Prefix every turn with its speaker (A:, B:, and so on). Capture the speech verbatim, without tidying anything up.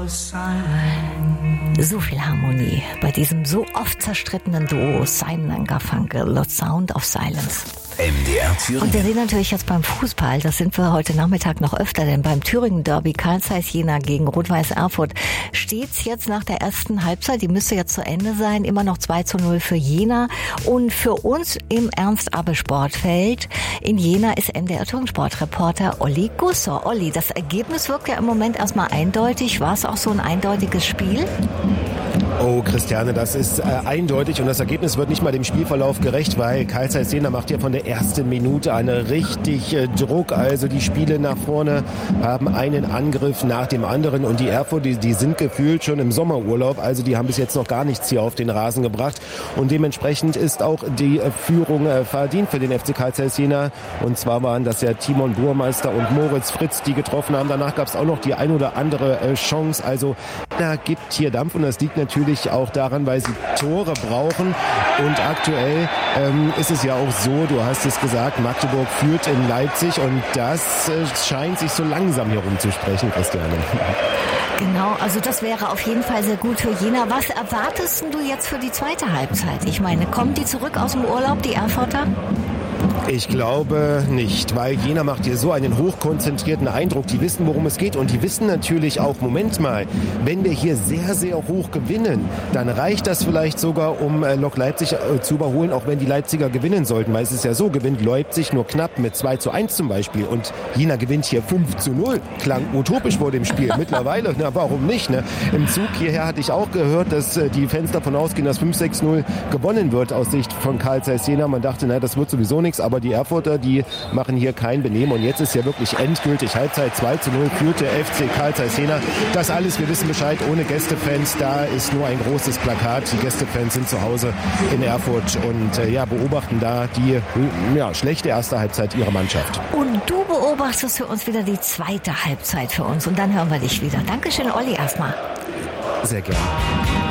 A: So viel Harmonie bei diesem so oft zerstrittenen Duo Simon Garfunkel, The Sound of Silence.
B: M D R Thüringen.
A: Und wir sehen natürlich jetzt beim Fußball, das sind wir heute Nachmittag noch öfter, denn beim Thüringen-Derby Carl Zeiss Jena gegen Rot-Weiß Erfurt steht's jetzt nach der ersten Halbzeit, die müsste jetzt zu Ende sein, immer noch zwei zu null für Jena. Und für uns im Ernst-Abbe-Sportfeld in Jena ist M D R Thüringen-Sportreporter Olli Gusser. Olli, das Ergebnis wirkt ja im Moment erstmal eindeutig. War es auch so ein eindeutiges Spiel?
C: Oh, Christiane, das ist äh, eindeutig und das Ergebnis wird nicht mal dem Spielverlauf gerecht, weil Carl Zeiss Jena macht ja von der ersten Minute eine richtig äh, Druck. Also die Spiele nach vorne haben einen Angriff nach dem anderen und die Erfurt, die, die sind gefühlt schon im Sommerurlaub. Also die haben bis jetzt noch gar nichts hier auf den Rasen gebracht und dementsprechend ist auch die äh, Führung äh, verdient für den F C Carl Zeiss Jena. Und zwar waren das ja Timon Burmeister und Moritz Fritz, die getroffen haben. Danach gab es auch noch die ein oder andere äh, Chance. Also da gibt hier Dampf und das liegt natürlich auch daran, weil sie Tore brauchen und aktuell ähm, ist es ja auch so, du hast es gesagt, Magdeburg führt in Leipzig und das äh, scheint sich so langsam herumzusprechen, Christiane.
A: Genau, also das wäre auf jeden Fall sehr gut für Jena. Was erwartest du jetzt für die zweite Halbzeit? Ich meine, kommen die zurück aus dem Urlaub, die Erfurter?
C: Ich glaube nicht, weil Jena macht hier so einen hochkonzentrierten Eindruck. Die wissen, worum es geht und die wissen natürlich auch, Moment mal, wenn wir hier sehr, sehr hoch gewinnen, dann reicht das vielleicht sogar, um äh, Lok Leipzig äh, zu überholen, auch wenn die Leipziger gewinnen sollten. Weil es ist ja so, gewinnt Leipzig nur knapp mit zwei zu eins zum Beispiel und Jena gewinnt hier fünf zu null. Klang utopisch vor dem Spiel. Mittlerweile, na warum nicht? Ne? Im Zug hierher hatte ich auch gehört, dass äh, die Fans davon ausgehen, dass fünf sechs null gewonnen wird aus Sicht von Carl Zeiss Jena. Man dachte, na, das wird sowieso nichts, aber die Erfurter, die machen hier kein Benehmen und jetzt ist ja wirklich endgültig Halbzeit zwei zu null führt der F C Carl Zeiss Jena. Das alles, wir wissen Bescheid, ohne Gästefans, da ist nur ein großes Plakat. Die Gästefans sind zu Hause in Erfurt und äh, ja, beobachten da die ja, schlechte erste Halbzeit ihrer Mannschaft.
A: Und du beobachtest für uns wieder die zweite Halbzeit für uns und dann hören wir dich wieder. Dankeschön, Olli, erstmal.
C: Sehr gerne.